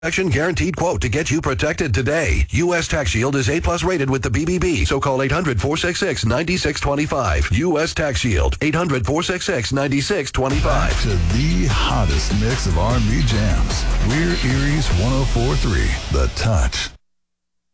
Action guaranteed quote to get you protected today. U.S. Tax Shield is A+ rated with the BBB, so call 800-466-9625. U.S. Tax Shield, 800-466-9625. Back to the hottest mix of R&B jams. We're Erie's 104.3, The Touch.